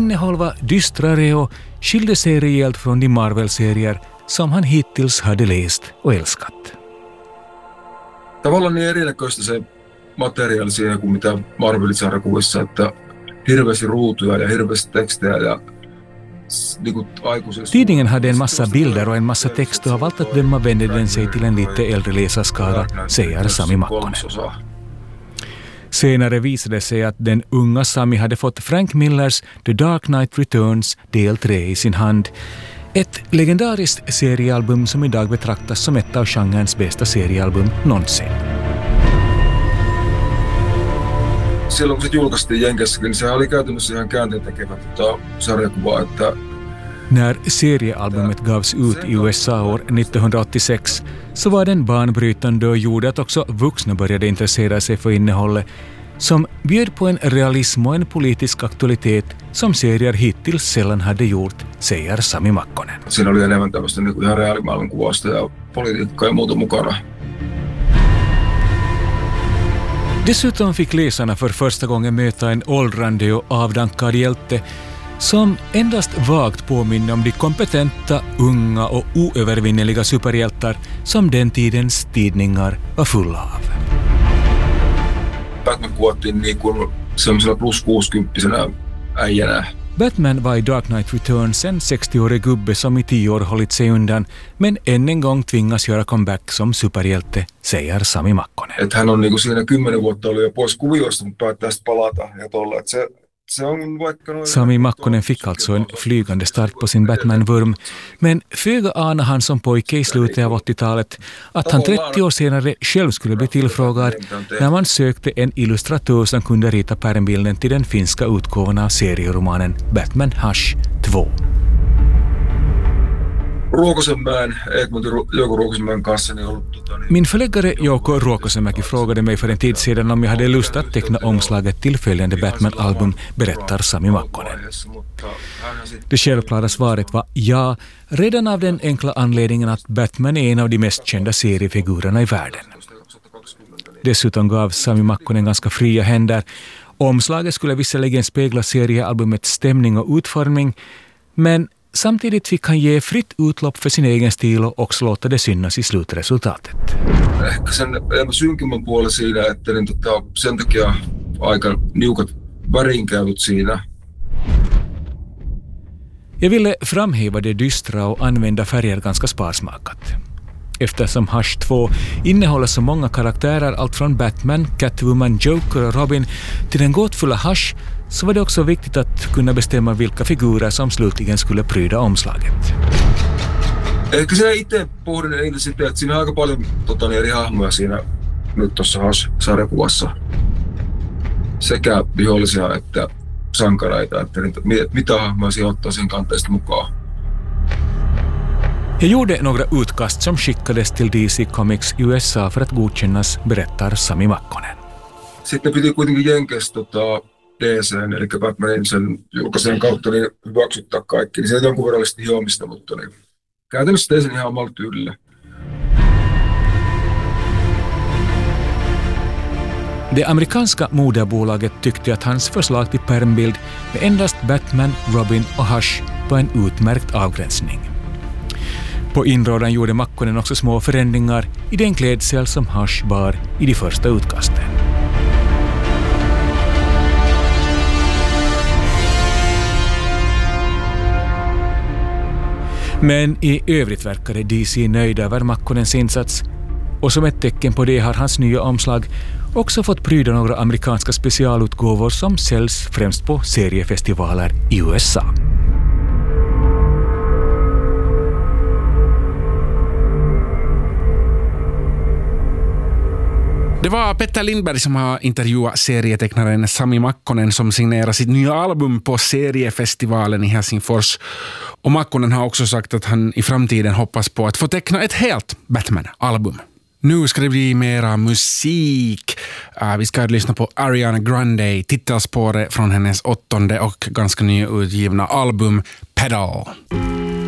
innehåll var dystrare och skilde sig rejält från de Marvel-serier som han hittills hade läst och älskat. Tavallaan niin erinäköistä se materiaali siinä kuin mitä Marvel-sarjakuvissa, että hirveästi ruutuja ja hirveästi tekstejä ja Tidningen hade en massa bilder och en massa text och av allt att döma vände den sig till en lite äldre läsarskara, säger Sami Makkonen. Senare visade sig att den unga Sami hade fått Frank Millers The Dark Knight Returns del 3 i sin hand. Ett legendariskt seriealbum som idag betraktas som ett av genrens bästa seriealbum någonsin. Silloin kun se julkaistiin Jenkessäkin, niin sehän oli käytännössä ihan käänteentekevä sarjakuva, että När seriealbumet gavs ut i USA år 1986 så var den banbrytande och gjorde att också vuxna började intressera sig för innehållet som bjöd på en realism och en politisk aktualitet som serier hittills sällan hade gjort, säger Sami Makkonen. Siinä oli enemmän tämmöistä niin ihan reaalimaailman kuvausta ja politiikkaa ja muuta mukana. Dessutom fick läsarna för första gången möta en åldrande och avdankad hjälte som endast vagt påminner om de kompetenta, unga och oövervinneliga superhjältar som den tidens tidningar var fulla av. Batman kuvattiin niin kuin semmoisena plus 60-vuotiaana äijänä. Batman var i Dark Knight Returns en 60-årig gubbe som i 10 år hållit sig undan men än en gång tvingas göra comeback som superhjälte, säger Sami Makkonen. Että hän on niin kuin siinä 10 vuotta ollut jo pois kuvioista, mutta päättää sitten palata ja tolla. Että se on vaikka Sami Makkonen fick alltså en flygande start på sin Batman-vurm, men föga anar han som pojke i slutet av 80-talet att han 30 år senare själv skulle bli tillfrågad när man sökte en illustratör som kunde rita pärmbilden till den finska utgåvan av serieromanen Batman Hush 2. Min förläggare Jouko Ruokosenmäki frågade mig för en tid sedan om jag hade lust att teckna omslaget till följande Batman-album, berättar Sami Makkonen. Det självklara svaret var ja, redan av den enkla anledningen att Batman är en av de mest kända seriefigurerna i världen. Dessutom gav Sami Makkonen ganska fria händer. Omslaget skulle visserligen spegla seriealbumets stämning och utformning, men samtidigt fick han ge fritt utlopp för sin egen stil och också låta det synas i slutresultatet. Ehkä sen synkimmän puolen siinä, että sen takia aika niukat värinkäytöt siinä. Jag ville framhäva det dystra och använda färger ganska sparsmakat. Eftersom Hush 2 innehåller så många karaktärer, allt från Batman, Catwoman, Joker och Robin till den gåtfulla Hush, så var det också viktigt att kunna bestämma vilka figurer som slutligen skulle pryda omslaget. Ehkä siinä itse pohdin eniten sitä, että siinä on aika paljon eri hahmoja siinä nyt tuossa Hush-sarjakuvassa. Sekä vihollisia että sankaraita, että mitä hahmoja siinä ottaa sen kanteesta mukaan. Jag gjorde några utkast som skickades till DC Comics USA för att godkännas, berättar Sami Makkonen. Sitten piti kuitenkin Jenkessä DC:n, eli Batmanin sen julkaisen kautta niin hyväksyttää kaikki. Niin se jonkun verran oli hiomista, mutta niin käytännössä tein sen ihan omalla tyylillä. Det amerikanska moderbolaget tyckte att hans förslag till pärmbild med endast Batman, Robin och Hush var en utmärkt avgränsning. På inrådan gjorde Makkonen också små förändringar i den klädsel som Hush bar i de första utkasten. Men i övrigt verkade DC nöjda över Makkonens insats och som ett tecken på det har hans nya omslag också fått pryda några amerikanska specialutgåvor som säljs främst på seriefestivaler i USA. Det var Petter Lindberg som har intervjuat serietecknaren Sami Makkonen som signerar sitt nya album på seriefestivalen i Helsingfors. Och Makkonen har också sagt att han i framtiden hoppas på att få teckna ett helt Batman-album. Nu ska det bli mera musik. Vi ska lyssna på Ariana Grande, titelspåret från hennes 8:e och ganska nyutgivna album Pedal.